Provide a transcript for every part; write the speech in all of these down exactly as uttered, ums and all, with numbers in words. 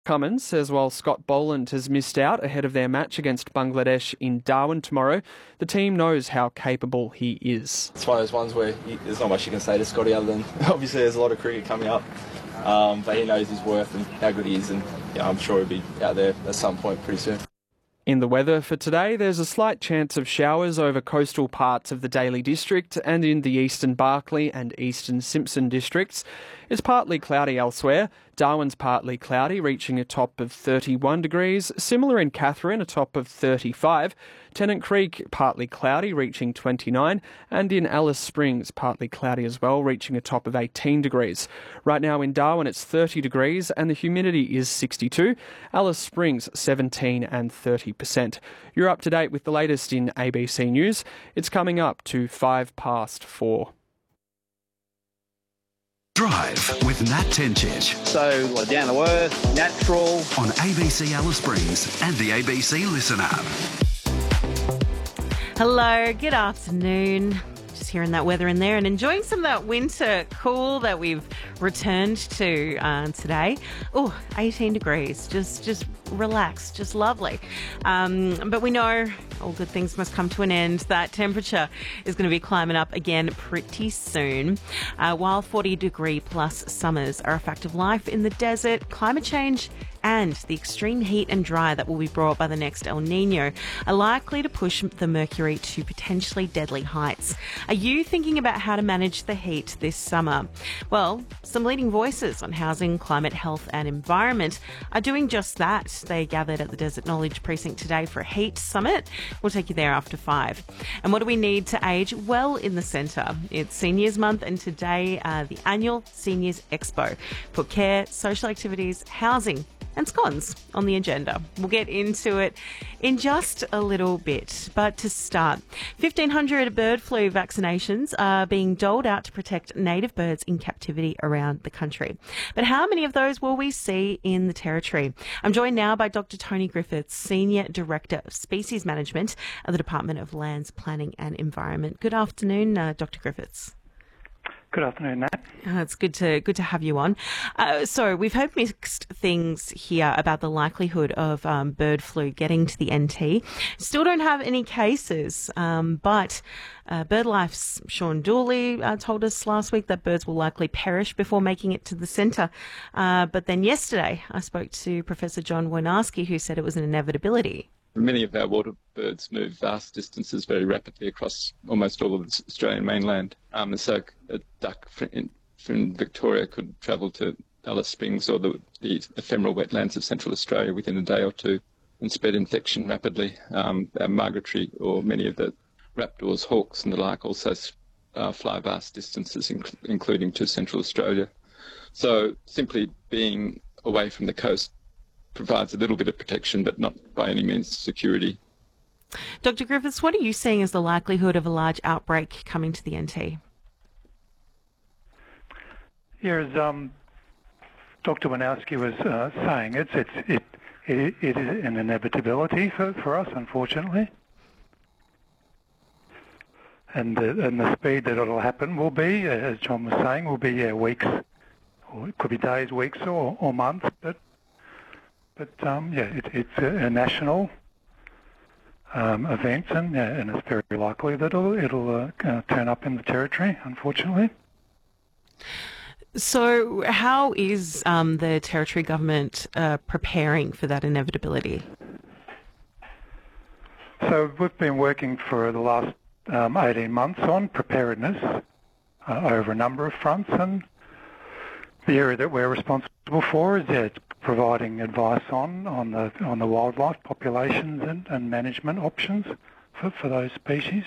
Cummins says while Scott Boland has missed out ahead of their match against Bangladesh in Darwin tomorrow, the team knows how capable he is. It's one of those ones where you, there's not much you can say to Scotty other than obviously there's a lot of cricket coming up, um, but he knows his worth and how good he is, and yeah, I'm sure he'll be out there at some point pretty soon. In the weather for today, there's a slight chance of showers over coastal parts of the Daly District and in the eastern Barkly and eastern Simpson districts. It's partly cloudy elsewhere. Darwin's partly cloudy, reaching a top of thirty-one degrees. Similar in Katherine, a top of thirty-five. Tennant Creek, partly cloudy, reaching twenty-nine. And in Alice Springs, partly cloudy as well, reaching a top of eighteen degrees. Right now in Darwin, it's thirty degrees and the humidity is sixty-two. Alice Springs, seventeen and thirty percent. You're up to date with the latest in A B C News. It's coming up to five past four. Drive with Nat Tencic. So, like, down to earth, natural. On A B C Alice Springs and the A B C Listen app. Hello, good afternoon. Just hearing that weather in there and enjoying some of that winter cool that we've returned to uh, today. Oh, eighteen degrees, just just relax, just lovely. Um, but we know all good things must come to an end. That temperature is going to be climbing up again pretty soon. Uh, while forty degree plus summers are a fact of life in the desert, climate change and the extreme heat and dry that will be brought by the next El Nino are likely to push the mercury to potentially deadly heights. Are you thinking about how to manage the heat this summer? Well, some leading voices on housing, climate, health and environment are doing just that. They gathered at the Desert Knowledge Precinct today for a heat summit. We'll take you there after five. And what do we need to age well in the centre? It's Seniors Month and today uh, the annual Seniors Expo. Put care, social activities, housing and scones on the agenda. We'll get into it in just a little bit. But to start, fifteen hundred bird flu vaccinations are being doled out to protect native birds in captivity around the country. But how many of those will we see in the Territory? I'm joined now by Doctor Tony Griffiths, Senior Director of Species Management at the Department of Lands, Planning and Environment. Good afternoon, uh, Doctor Griffiths. Good afternoon, Nat. Uh, it's good to good to have you on. Uh, so we've heard mixed things here about the likelihood of um, bird flu getting to the N T. Still don't have any cases, um, but uh, BirdLife's Sean Dooley uh, told us last week that birds will likely perish before making it to the centre. Uh, but then yesterday I spoke to Professor John Wojnarski, who said it was an inevitability. Many of our water birds move vast distances very rapidly across almost all of the Australian mainland. Um, so a duck from, from Victoria could travel to Alice Springs or the, the ephemeral wetlands of Central Australia within a day or two and spread infection rapidly. Um, our migratory or many of the raptors, hawks and the like also uh, fly vast distances, inc- including to Central Australia. So simply being away from the coast provides a little bit of protection, but not by any means security. Doctor Griffiths, what are you seeing as the likelihood of a large outbreak coming to the N T? Yeah, as um, Doctor Wojnarski was uh, saying, it's, it's, it, it, it is an inevitability for, for us, unfortunately. And the, and the speed that it'll happen will be, as John was saying, will be yeah, weeks, or it could be days, weeks, or, or months, but But um, yeah, it, it's a, a national um, event, and, yeah, and it's very likely that it'll, it'll uh, uh, turn up in the Territory, unfortunately. So how is um, the Territory government uh, preparing for that inevitability? So we've been working for the last um, eighteen months on preparedness uh, over a number of fronts, and the area that we're responsible for is yeah, it's providing advice on, on the on the wildlife populations and, and management options for, for those species.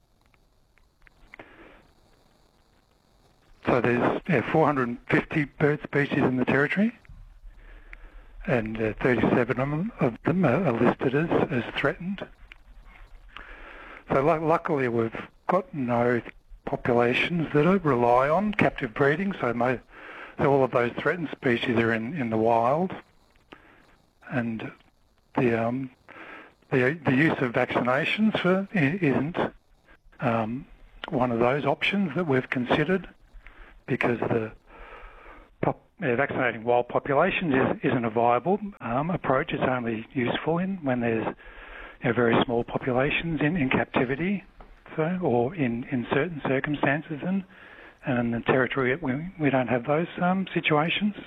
So there's yeah, four hundred fifty bird species in the Territory, and uh, thirty-seven of them, of them are, are listed as, as threatened. So l- luckily we've got no populations that are, rely on captive breeding, so most So all of those threatened species are in, in the wild, and the um, the the use of vaccinations for isn't um, one of those options that we've considered, because the pop- yeah, vaccinating wild populations is, isn't a viable um, approach. It's only useful in when there's you know, very small populations in, in captivity, so, or in, in certain circumstances, and, and in the territory we, we don't have those um, situations.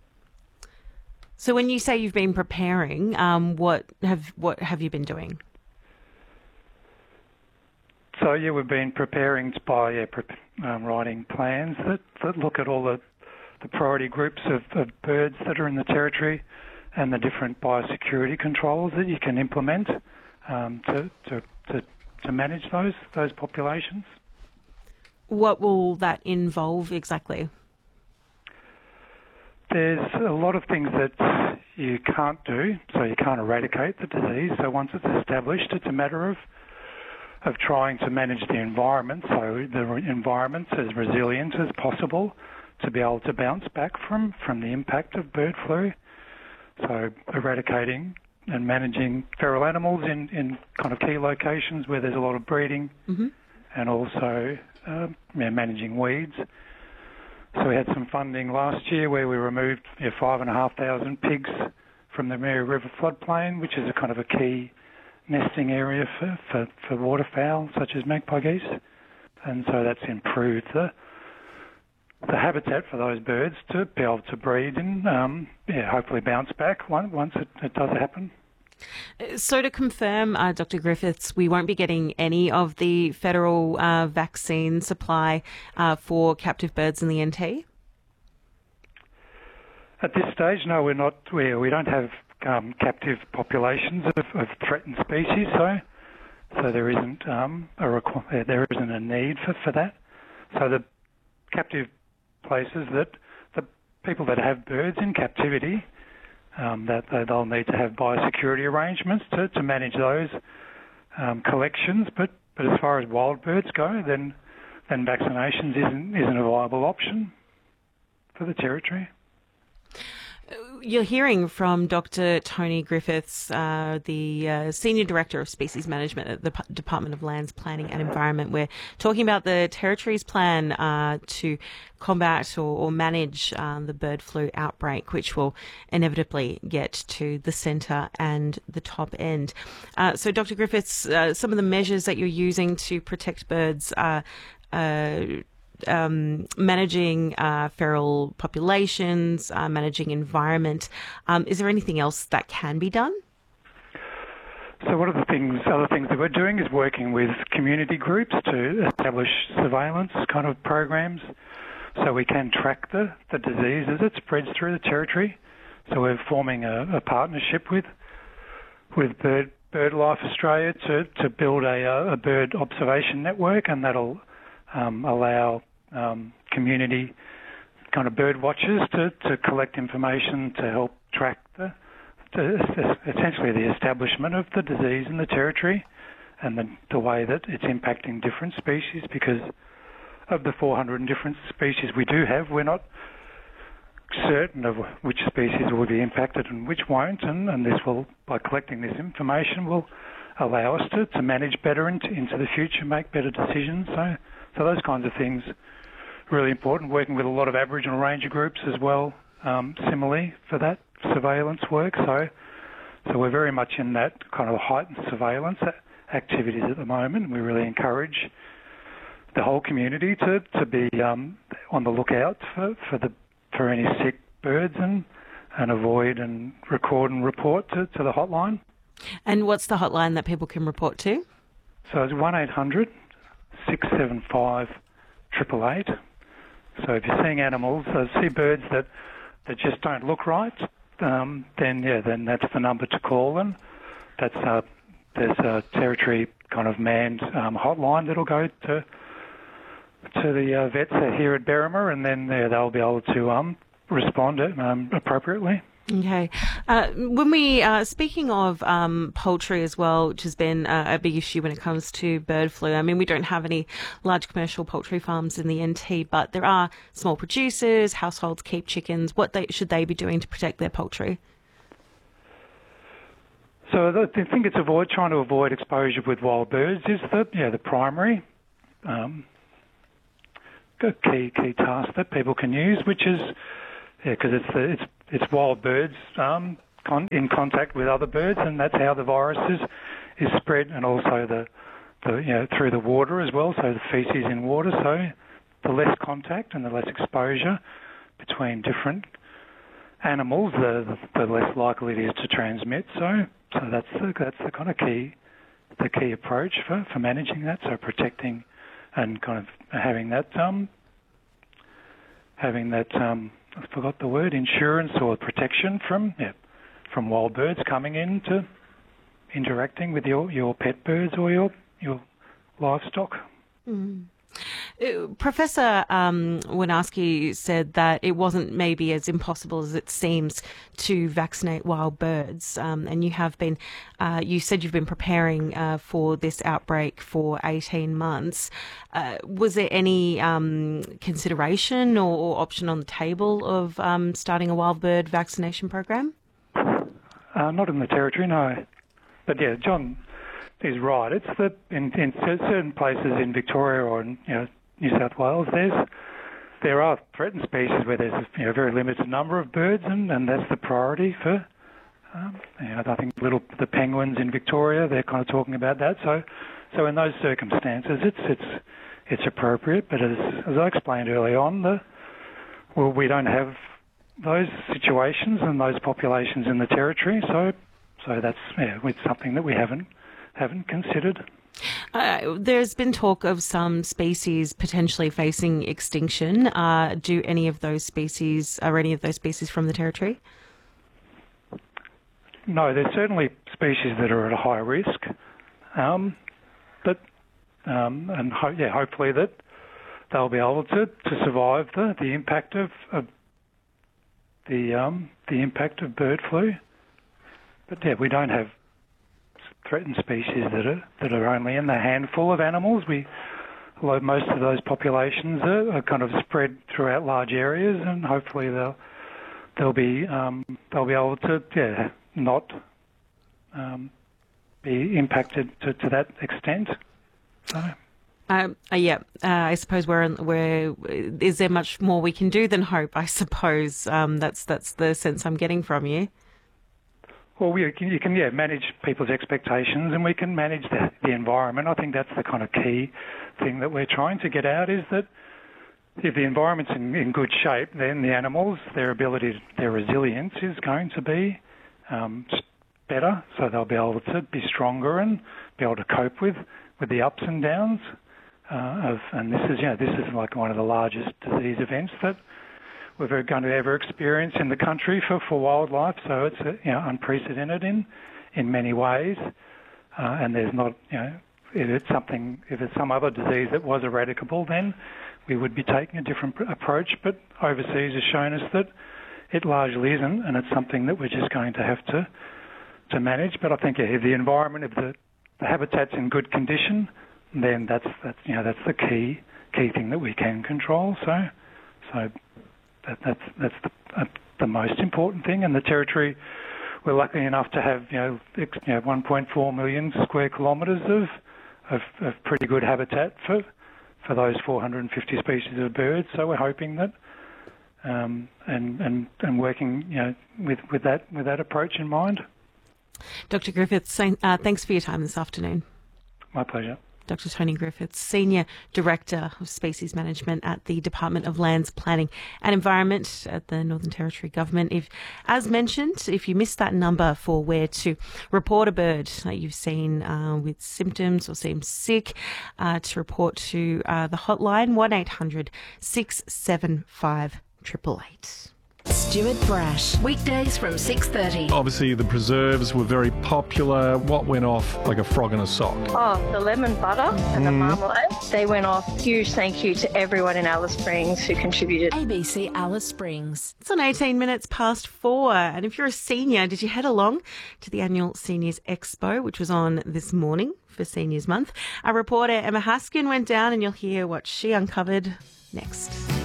So when you say you've been preparing, um, what have what have you been doing? So yeah, we've been preparing by yeah, pre- um, writing plans that, that look at all the, the priority groups of, of birds that are in the territory and the different biosecurity controls that you can implement um, to, to to to manage those those populations. What will that involve exactly? There's a lot of things that you can't do, so you can't eradicate the disease. So once it's established, it's a matter of of trying to manage the environment, so the environment's as resilient as possible to be able to bounce back from, from the impact of bird flu. So eradicating and managing feral animals in, in kind of key locations where there's a lot of breeding, mm-hmm. and also uh, yeah, managing weeds. So we had some funding last year where we removed yeah, five and a half thousand pigs from the Mary River floodplain, which is a kind of a key nesting area for, for, for waterfowl such as magpie geese, and so that's improved the the habitat for those birds to be able to breed and um, yeah, hopefully bounce back once, once it, it does happen. So to confirm, uh, Doctor Griffiths, we won't be getting any of the federal uh, vaccine supply uh, for captive birds in the N T? At this stage, no, we're not. We, we don't have um, captive populations of, of threatened species, so so there isn't um, a requ- there isn't a need for, for that. So the captive places that the people that have birds in captivity, um, that they'll need to have biosecurity arrangements to, to manage those um, collections. But, but as far as wild birds go, then then vaccinations isn't isn't a viable option for the territory. You're hearing from Doctor Tony Griffiths, uh, the uh, Senior Director of Species Management at the P- Department of Lands Planning and Environment. We're talking about the Territory's plan uh, to combat or, or manage um, the bird flu outbreak, which will inevitably get to the centre and the top end. Uh, so, Doctor Griffiths, uh, some of the measures that you're using to protect birds are uh, Um, managing uh, feral populations, uh, managing environment. Um, is there anything else that can be done? So one of the things, other things that we're doing is working with community groups to establish surveillance kind of programs so we can track the, the disease as it spreads through the territory. So we're forming a, a partnership with with Bird, BirdLife Australia to, to build a, a bird observation network, and that'll um, allow Um, community kind of bird watchers to, to collect information to help track the to essentially the establishment of the disease in the territory and the, the way that it's impacting different species, because of the four hundred different species we do have, we're not certain of which species will be impacted and which won't, and, and this will, by collecting this information, will allow us to, to manage better into, into the future, make better decisions. So, so those kinds of things really important, working with a lot of Aboriginal ranger groups as well, um, similarly for that surveillance work. So so we're very much in that kind of heightened surveillance activities at the moment. We really encourage the whole community to, to be um, on the lookout for, for the for any sick birds and, and avoid and record and report to, to the hotline. And what's the hotline that people can report to? So it's one eight hundred six seven five eight eight eight. So if you're seeing animals, uh, see birds that, that just don't look right, um, then yeah, then that's the number to call. And that's uh, there's a territory kind of manned um, hotline that'll go to to the uh, vets here at Berrima, and then yeah, they'll be able to um, respond um, appropriately. Okay. Uh, when we, uh, speaking of um, poultry as well, which has been uh, a big issue when it comes to bird flu, I mean, we don't have any large commercial poultry farms in the N T, but there are small producers, households keep chickens. What they, should they be doing to protect their poultry? So the, the thing it's avoid, trying to avoid exposure with wild birds is the, yeah, the primary um, key, key task that people can use, which is yeah, because it's the, it's it's wild birds um, con- in contact with other birds, and that's how the virus is is spread, and also the, the you know through the water as well. So the feces in water. So the less contact and the less exposure between different animals, the, the less likely it is to transmit. So so that's the, that's the kind of key the key approach for, for managing that. So protecting and kind of having that um having that um I forgot the word insurance or protection from yeah from wild birds coming in to interacting with your, your pet birds or your your livestock. Mm. Uh, Professor um, Winiarski said that it wasn't maybe as impossible as it seems to vaccinate wild birds, um, and you have been, uh, you said you've been preparing uh, for this outbreak for eighteen months. Uh, was there any um, consideration or, or option on the table of um, starting a wild bird vaccination program? Uh, not in the Territory, no. But yeah, John is right. It's that in, in certain places in Victoria or in, you know, New South Wales, there's there are threatened species where there's a you know, very limited number of birds, and, and that's the priority for. Um, you know, I think little the penguins in Victoria, they're kind of talking about that. So, so in those circumstances, it's it's it's appropriate. But as as I explained early on, the well, we don't have those situations and those populations in the Territory. So, so that's yeah, it's something that we haven't. haven't considered. Uh, there's been talk of some species potentially facing extinction. Uh, do any of those species, are any of those species from the Territory? No, there's certainly species that are at a high risk. Um, but, um, and ho- yeah, hopefully that they'll be able to, to survive the, the impact of, of the um, the impact of bird flu. But yeah, we don't have threatened species that are that are only in the handful of animals. We, although most of those populations are, are kind of spread throughout large areas, and hopefully they'll they'll be um, they'll be able to yeah not um, be impacted to, to that extent. So. Uh, uh, yeah, uh, I suppose we're we're. Is there much more we can do than hope? I suppose um, that's that's the sense I'm getting from you. Well, we can, you can, yeah, manage people's expectations, and we can manage the, the environment. I think that's the kind of key thing that we're trying to get out, is that if the environment's in, in good shape, then the animals, their ability, their resilience is going to be um, better, so they'll be able to be stronger and be able to cope with, with the ups and downs uh, of, and this is, you know, this is like one of the largest disease events that we're going to ever experience in the country for, for wildlife, so it's uh, you know unprecedented in in many ways, uh, and there's not you know if it's something if it's some other disease that was eradicable, then we would be taking a different pr- approach. But overseas has shown us that it largely isn't, and it's something that we're just going to have to to manage. But I think yeah, if the environment, if the, the habitat's in good condition, then that's that's you know that's the key key thing that we can control. So so. That, that's that's the, uh, the most important thing. And the Territory, we're lucky enough to have you know, ex, you know one point four million square kilometres of, of of pretty good habitat for for those four hundred fifty species of birds. So we're hoping that um, and and and working you know with, with that with that approach in mind. Doctor Griffiths, uh, thanks for your time this afternoon. My pleasure. Doctor Tony Griffiths, Senior Director of Species Management at the Department of Lands, Planning and Environment at the Northern Territory Government. If, as mentioned, if you missed that number for where to report a bird that you've seen uh, with symptoms or seems sick, uh, to report to uh, the hotline, one eight hundred six seven five eight eight eight. Stuart Brash, weekdays from six thirty. Obviously, the preserves were very popular. What went off like a frog in a sock? Oh, the lemon butter and mm. the marmalade. They went off. Huge thank you to everyone in Alice Springs who contributed. A B C Alice Springs. It's on eighteen minutes past four. And if you're a senior, did you head along to the annual Seniors Expo, which was on this morning for Seniors Month? Our reporter Emma Haskin went down, and you'll hear what she uncovered next.